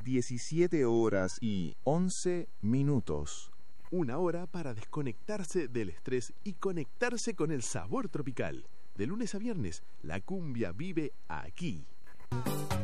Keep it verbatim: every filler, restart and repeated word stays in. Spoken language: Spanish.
diecisiete horas y once minutos. Una hora para desconectarse del estrés y conectarse con el sabor tropical. De lunes a viernes, la cumbia vive aquí.